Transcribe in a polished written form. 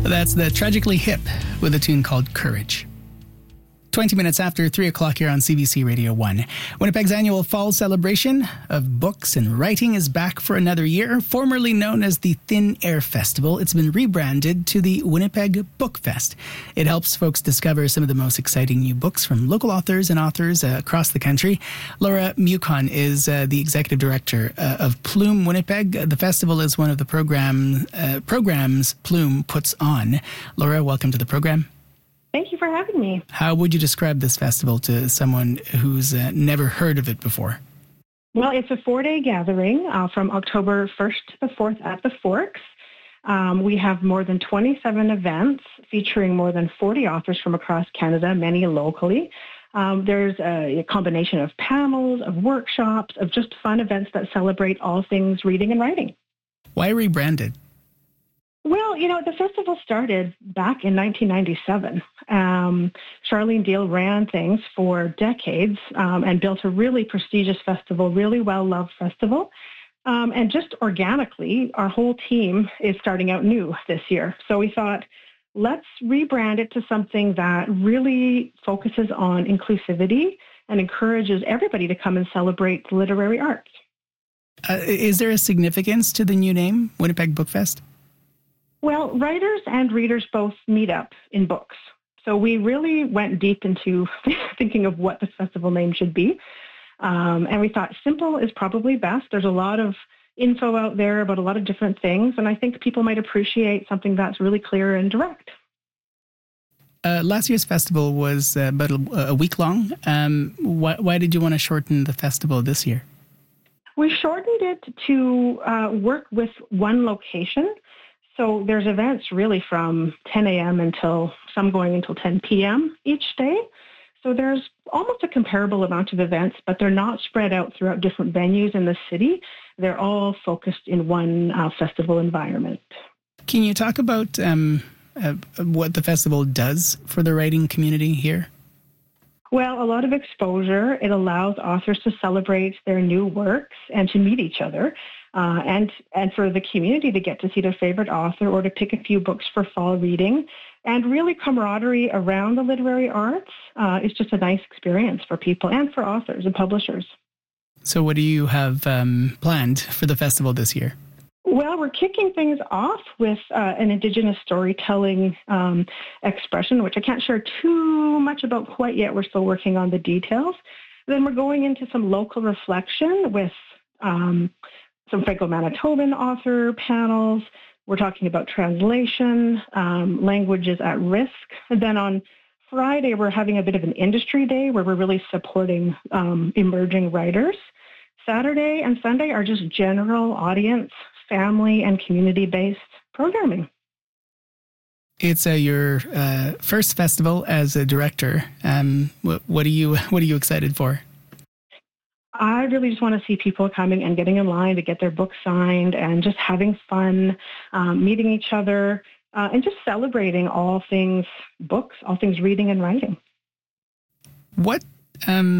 That's the Tragically Hip with a tune called Courage. 20 minutes after 3 o'clock here on CBC Radio 1. Winnipeg's annual fall celebration of books and writing is back for another year. Formerly known as the Thin Air Festival, it's been rebranded to the Winnipeg Book Fest. It helps folks discover some of the most exciting new books from local authors and authors across the country. Laura Mukon is the executive director of Plume Winnipeg. The festival is one of the programs Plume puts on. Laura, welcome to the program. Thank you for having me. How would you describe this festival to someone who's never heard of it before? Well, it's a 4-day gathering from October 1st to the 4th at the Forks. We have more than 27 events featuring more than 40 authors from across Canada, many locally. There's a combination of panels, of workshops, of just fun events that celebrate all things reading and writing. Why rebranded? Well, the festival started back in 1997. Charlene Deal ran things for decades and built a really prestigious festival, really well-loved festival. And just organically, our whole team is starting out new this year. So we thought, let's rebrand it to something that really focuses on inclusivity and encourages everybody to come and celebrate the literary arts. Is there a significance to the new name, Winnipeg Book Fest? Well, writers and readers both meet up in books. So we really went deep into thinking of what the festival name should be. And we thought simple is probably best. There's a lot of info out there about a lot of different things. And I think people might appreciate something that's really clear and direct. Last year's festival was about a week long. Why did you want to shorten the festival this year? We shortened it to work with one location. So there's events really from 10 a.m. until some going until 10 p.m. each day. So there's almost a comparable amount of events, but they're not spread out throughout different venues in the city. They're all focused in one festival environment. Can you talk about what the festival does for the writing community here? Well, a lot of exposure. It allows authors to celebrate their new works and to meet each other. And for the community to get to see their favorite author or to pick a few books for fall reading. And really camaraderie around the literary arts is just a nice experience for people and for authors and publishers. So what do you have planned for the festival this year? Well, we're kicking things off with an Indigenous storytelling expression, which I can't share too much about quite yet. We're still working on the details. Then we're going into some local reflection with some Franco-Manitoban author panels. We're talking about translation, languages at risk. And then on Friday, we're having a bit of an industry day where we're really supporting emerging writers. Saturday and Sunday are just general audience, family, and community-based programming. It's your first festival as a director. What are you excited for? I really just want to see people coming and getting in line to get their books signed and just having fun, meeting each other, and just celebrating all things books, all things reading and writing. What